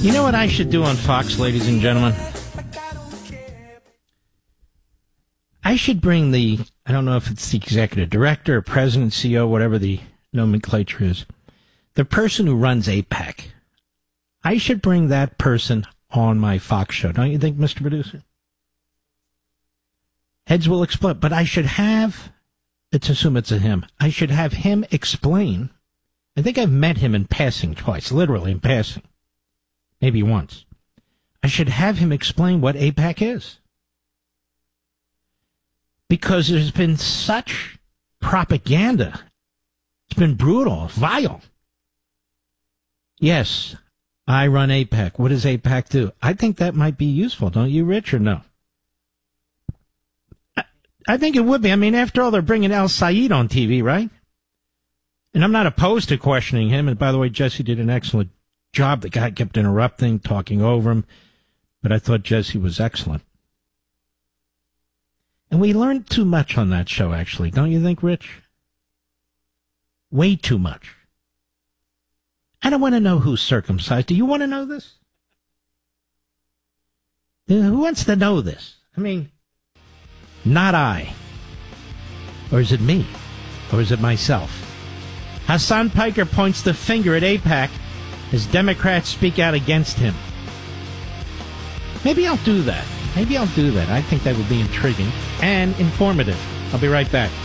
You know what I should do on Fox, ladies and gentlemen? I should bring I don't know if it's the executive director or president, CEO, whatever the nomenclature is, the person who runs AIPAC. I should bring that person on my Fox show. Don't you think, Mr. Producer? Heads will explode. But I should let's assume it's a him. I should have him explain. I think I've met him in passing twice, literally in passing. Maybe once. I should have him explain what AIPAC is. Because there's been such propaganda. It's been brutal, vile. Yes, I run AIPAC. What does AIPAC do? I think that might be useful, don't you, Rich, or no? I think it would be. I mean, after all, they're bringing Al Sayed on TV, right? And I'm not opposed to questioning him. And by the way, Jesse did an excellent job. The guy kept interrupting, talking over him. But I thought Jesse was excellent. And we learned too much on that show, actually. Don't you think, Rich? Way too much. I don't want to know who's circumcised. Do you want to know this? Who wants to know this? I mean, not I. Or is it me? Or is it myself? Hassan Piker points the finger at AIPAC as Democrats speak out against him. Maybe I'll do that. I think that would be intriguing and informative. I'll be right back.